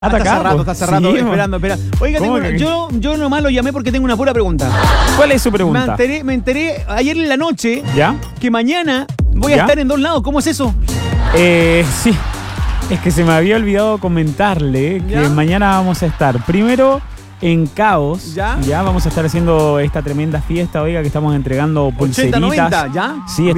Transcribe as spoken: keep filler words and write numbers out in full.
Hasta Está acá, hace rato, po. está hace rato Sí, esperando, esperando. Oiga, ¿Cómo tengo una- que- yo, yo nomás lo llamé porque tengo una pura pregunta. ¿Cuál es su Me pregunta? enteré, me enteré ayer en la noche ¿Ya? que mañana voy a ¿Ya? estar en dos lados. ¿Cómo es eso? Eh, sí. Es que se me había olvidado comentarle que ¿Ya? mañana vamos a estar primero en Caos. ¿Ya? Ya vamos a estar haciendo esta tremenda fiesta, oiga, que estamos entregando ochenta, pulseritas. noventa, ¿ya? Sí,